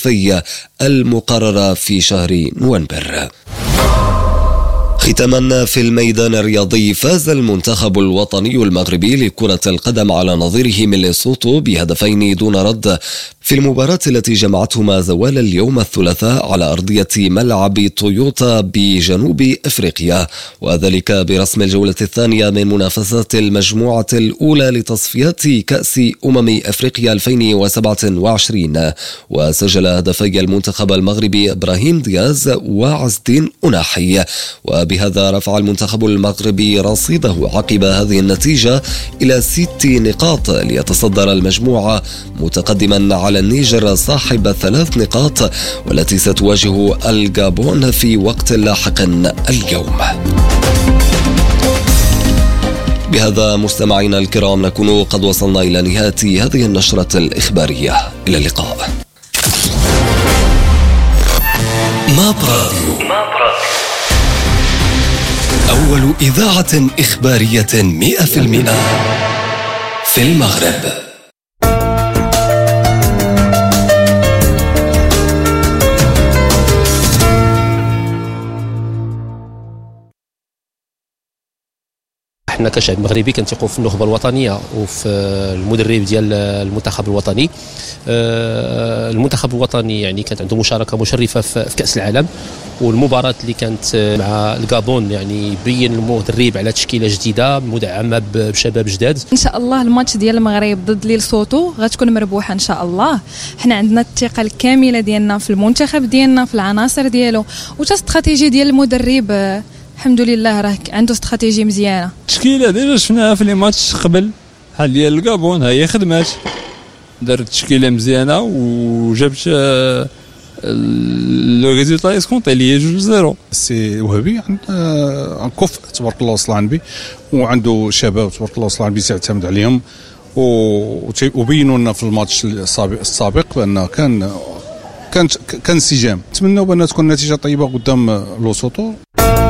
الصيفي المقررة في شهر نوفمبر. ختاما في الميدان الرياضي، فاز المنتخب الوطني المغربي لكرة القدم على نظيره من ليسوتو بهدفين دون رد في المباراة التي جمعتهما زوال اليوم الثلاثاء على أرضية ملعب تويوتا بجنوب أفريقيا، وذلك برسم الجولة الثانية من منافسات المجموعة الأولى لتصفيات كأس أفريقيا 2027. وسجل هدفي المنتخب المغربي إبراهيم دياز وعز الدين أناحي، وبهذا رفع المنتخب المغربي رصيده عقب هذه النتيجة إلى 6 نقاط ليتصدر المجموعة، متقدما على النيجر صاحب 3 نقاط والتي ستواجه الغابون في وقت لاحق اليوم. بهذا مستمعينا الكرام نكون قد وصلنا إلى نهاية هذه النشرة الإخبارية. إلى اللقاء. ماب راديو، أول إذاعة إخبارية 100% في المغرب. احنا كشعب مغربي كنثقوا في النخبه الوطنيه وفي المدرب ديال المنتخب الوطني. المنتخب الوطني يعني كانت عنده مشاركه مشرفه في كاس العالم، والمباراه اللي كانت مع الغابون يعني بين المدرب على تشكيله جديده مدعمه بشباب جداد. ان شاء الله الماتش ديال المغرب ضد ليسوتو غتكون مربوحه ان شاء الله. حنا عندنا الثقه الكامله ديالنا في المنتخب ديالنا، في العناصر ديالو، وتا استراتيجي ديال المدرب الحمد لله راه عنده استراتيجي مزيانه. التشكيله ديجا شفناها في لي ماتش قبل بحال ديال الغابون، ها هي خدمات، دارت تشكيله مزيانه وجابت لو ريزولتا اسكونتي اللي هي 2-0. سي وهبي عند كفء تبارك الله وصل عنبي، وعنده شباب تبارك الله وصل عنبي تعتمد عليهم، وبينوا لنا في الماتش السابق بان كان انسجام. نتمنوا بان تكون نتيجه طيبه قدام لوسوتو.